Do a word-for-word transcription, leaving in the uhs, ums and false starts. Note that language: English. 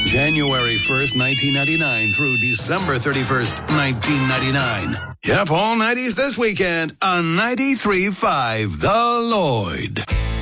January first, nineteen ninety-nine through December thirty-first, nineteen ninety-nine. Yep, all nineties this weekend on ninety-three point five The Lloyd.